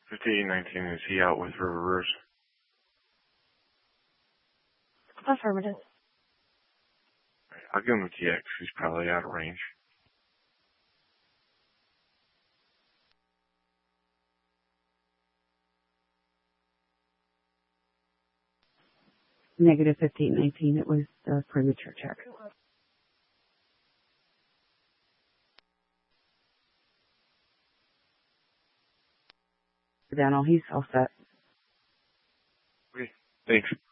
5819, is he out with River? Affirmative. I'll give him a TX. He's probably out of range. Negative 5819. It was a premature check. Daniel, he's all set. Okay, thanks.